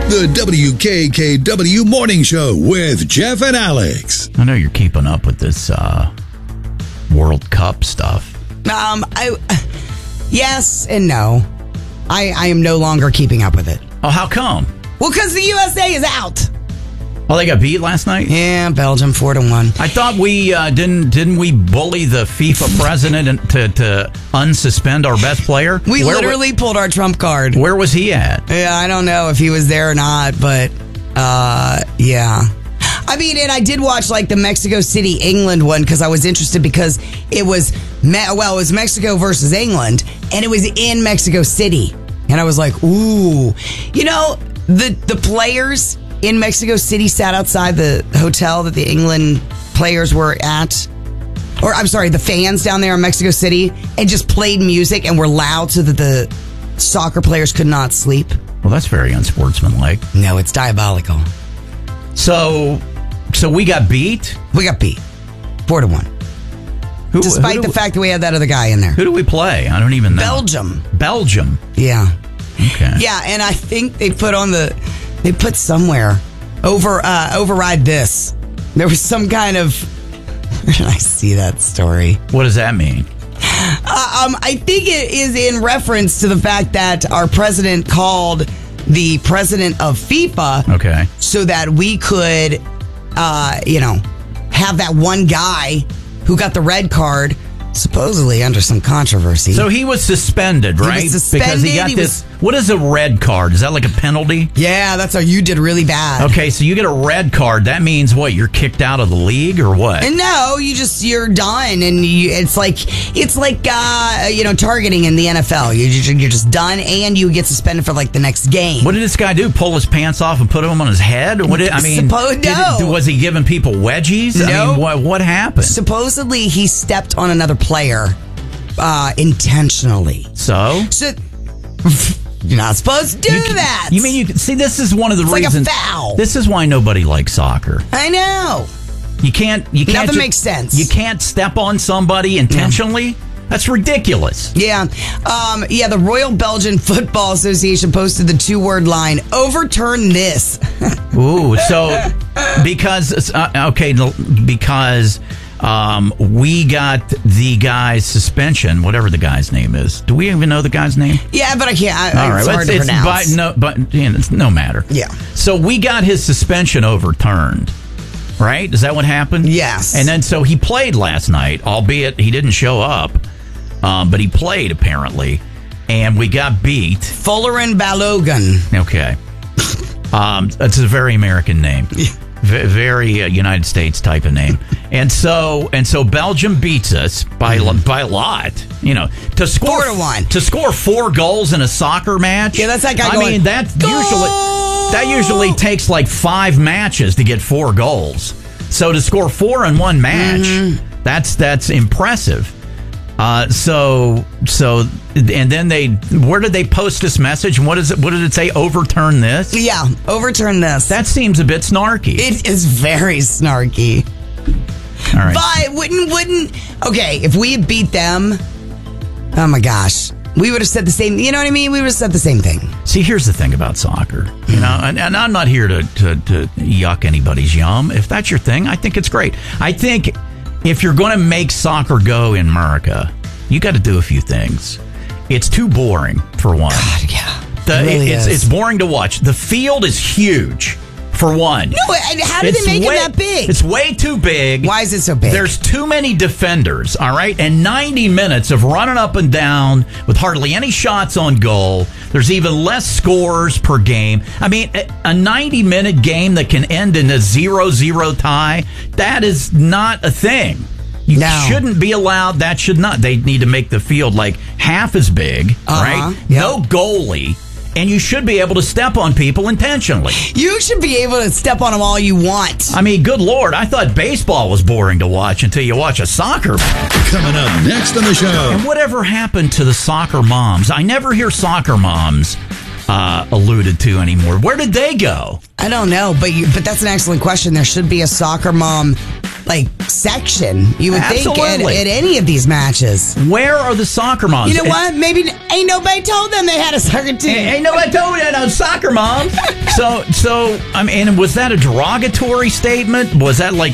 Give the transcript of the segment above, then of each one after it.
The WKKW Morning Show with Jeff and Alex. I know you're keeping up with this World Cup stuff. Yes and no. I am no longer keeping up with it. Oh, how come? Well, because the USA is out. Oh, they got beat last night? Yeah, Belgium 4-1. I thought we didn't we bully the FIFA president to unsuspend our best player? We literally pulled our trump card. Where was he at? Yeah, I don't know if he was there or not, but yeah. I mean, and I did watch like the Mexico City England one because I was interested because it was it was Mexico versus England, and it was in Mexico City, and I was like, ooh, you know, the players in Mexico City sat outside the hotel that the England players were at. Or, I'm sorry, the fans down there in Mexico City, and just played music and were loud so that the soccer players could not sleep. Well, that's very unsportsmanlike. No, it's diabolical. So we got beat? We got beat. 4-1. Despite the fact that we had that other guy in there. Who do we play? I don't even know. Belgium. Yeah. Okay. Yeah, and I think they put somewhere override this. There was some kind of. Where did I see that story? What does that mean? I think it is in reference to the fact that our president called the president of FIFA. Okay. So that we could, have that one guy who got the red card. Supposedly under some controversy. So he was suspended, right? He was suspended. Because he got this. What is a red card? Is that like a penalty? Yeah, that's how you did really bad. Okay, so you get a red card. That means what? You're kicked out of the league or what? And no, you're done, and it's like targeting in the NFL. You're just done, and you get suspended for like the next game. What did this guy do? Pull his pants off and put them on his head? Was he giving people wedgies? No. I mean, what happened? Supposedly, he stepped on another player intentionally. So you're not supposed to do that. You mean you see? This is one of the reasons. Like a foul. This is why nobody likes soccer. I know. You can't. Nothing makes sense. You can't step on somebody intentionally. Yeah. That's ridiculous. Yeah. The Royal Belgian Football Association posted the 2-word line, overturn this. Ooh, so because we got the guy's suspension, whatever the guy's name is. Do we even know the guy's name? Yeah, but I can't. All right, it's hard to pronounce. It's no matter. Yeah. So we got his suspension overturned, right? Is that what happened? Yes. And then so he played last night, albeit he didn't show up, but he played apparently, and we got beat. Folarin Balogun. Okay. It's a very American name. Very United States type of name. And so Belgium beats us by a lot. You know, to score 4-1. To score 4 goals in a soccer match. Yeah, that's that guy I mean, that usually takes like 5 matches to get 4 goals. So to score 4 in one match, that's impressive. And then where did they post this message? And what did it say? Overturn this? Yeah, overturn this. That seems a bit snarky. It is very snarky. All right. But wouldn't if we had beat them, oh my gosh, we would have said the same, you know what I mean? We would have said the same thing. See, here's the thing about soccer, you know, and I'm not here to yuck anybody's yum. If that's your thing, I think it's great. I think if you're going to make soccer go in America, you got to do a few things. It's too boring, for one. God, yeah. It's boring to watch. The field is huge, for one. No, how did they make it that big? It's way too big. Why is it so big? There's too many defenders, all right? And 90 minutes of running up and down with hardly any shots on goal. There's even less scores per game. I mean, a 90-minute game that can end in a 0-0 tie, that is not a thing. You shouldn't be allowed. That should not. They need to make the field like half as big, right? Yep. No goalie. And you should be able to step on people intentionally. You should be able to step on them all you want. I mean, good Lord, I thought baseball was boring to watch until you watch a soccer match. Coming up next on the show. And whatever happened to the soccer moms? I never hear soccer moms alluded to anymore. Where did they go? I don't know, but that's an excellent question. There should be a soccer mom section. You would think Absolutely. at any of these matches. Where are the soccer moms? You know what? Maybe ain't nobody told them they had a soccer team. Ain't nobody told me that I was soccer mom. So I mean, was that a derogatory statement? Was that like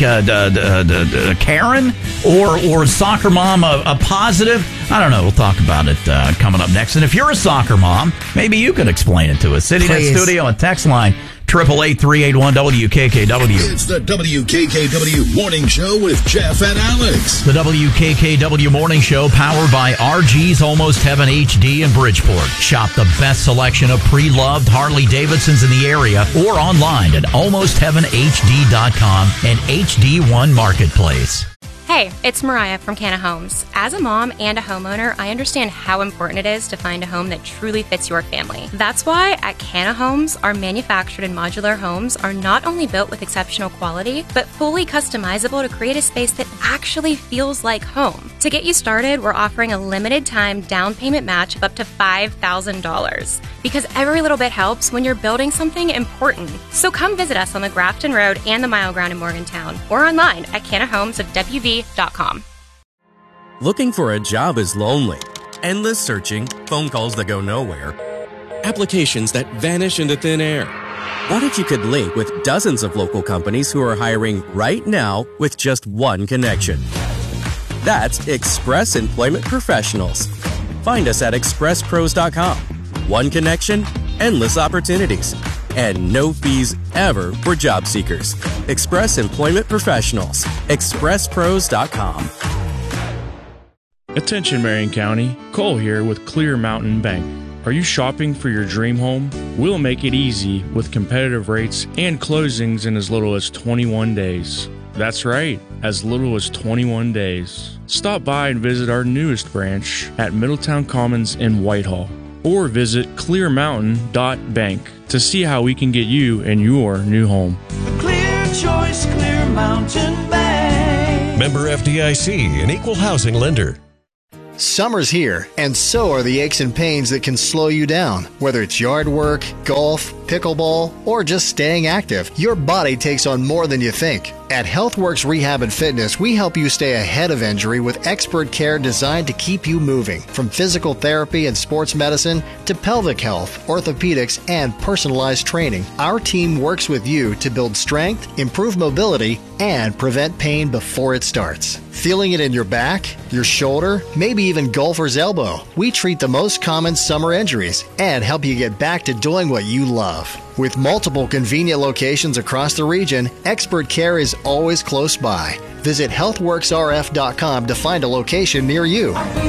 a Karen or soccer mom a positive? I don't know. We'll talk about it coming up next. And if you're a soccer mom, maybe you can explain it to us. City Net Studio and text line 888-381-WKKW. It's the WKKW Morning Show with Jeff and Alex. The WKKW Morning Show, powered by RG's Almost Heaven HD in Bridgeport. Shop the best selection of pre-loved Harley-Davidsons in the area or online at almostheavenhd.com and HD1 Marketplace. Hey, it's Mariah from Canna Homes. As a mom and a homeowner, I understand how important it is to find a home that truly fits your family. That's why at Canna Homes, our manufactured and modular homes are not only built with exceptional quality, but fully customizable to create a space that actually feels like home. To get you started, we're offering a limited time down payment match of up to $5,000. Because every little bit helps when you're building something important. So come visit us on the Grafton Road and the Mile Ground in Morgantown, or online at cannahomesofwv.com. Looking for a job is lonely. Endless searching, phone calls that go nowhere, applications that vanish into thin air. What if you could link with dozens of local companies who are hiring right now with just one connection? That's Express Employment Professionals. Find us at expresspros.com. One connection, endless opportunities, and no fees ever for job seekers. Express Employment Professionals. expresspros.com. Attention Marion County, Cole here with Clear Mountain Bank. Are you shopping for your dream home? We'll make it easy with competitive rates and closings in as little as 21 days. That's right, as little as 21 days. Stop by and visit our newest branch at Middletown Commons in Whitehall, or visit clearmountain.bank to see how we can get you in your new home. Clear choice, Clear Mountain Bank. Member FDIC, an equal housing lender. Summer's here, and so are the aches and pains that can slow you down. Whether it's yard work, golf, pickleball, or just staying active, your body takes on more than you think. At HealthWorks Rehab and Fitness, we help you stay ahead of injury with expert care designed to keep you moving. From physical therapy and sports medicine to pelvic health, orthopedics, and personalized training, our team works with you to build strength, improve mobility, and prevent pain before it starts. Feeling it in your back, your shoulder, maybe even golfer's elbow? We treat the most common summer injuries and help you get back to doing what you love. With multiple convenient locations across the region, expert care is always close by. Visit healthworksrf.com to find a location near you.